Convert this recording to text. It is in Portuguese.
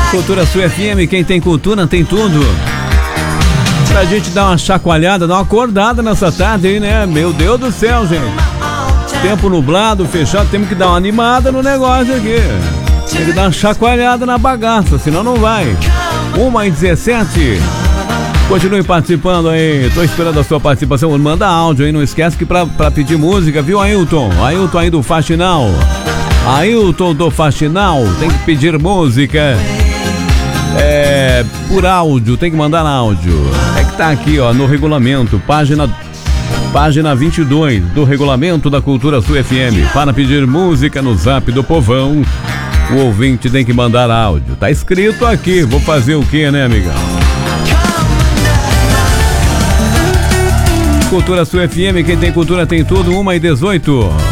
Cultura Sul FM, quem tem cultura tem tudo. Pra gente dar uma chacoalhada, dar uma acordada nessa tarde aí, né? Meu Deus do céu, gente. Tempo nublado, fechado, temos que dar uma animada no negócio aqui. Tem que dar uma chacoalhada na bagaça, senão não vai. 1h17. Continue participando aí, tô esperando a sua participação. Manda áudio aí, não esquece que pra pedir música, viu, Ailton? Ailton aí do Faxinal. Ailton do Faxinal, tem que pedir música. Por áudio, tem que mandar áudio. É que tá aqui, ó, no regulamento, página 22 do regulamento da Cultura Sul FM. Para pedir música no Zap do Povão, o ouvinte tem que mandar áudio. Tá escrito aqui, vou fazer o quê, né, amiga? Cultura Sul FM, quem tem cultura tem tudo, 1h18.